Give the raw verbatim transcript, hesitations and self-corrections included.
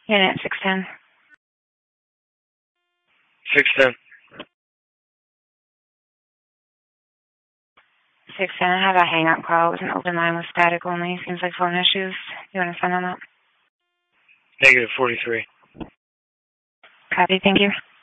Unit six ten. six ten. six ten, I have a hang-up call. It was an open line with static only. Seems like phone issues. You want to send on that? Negative forty-three. Copy, thank you.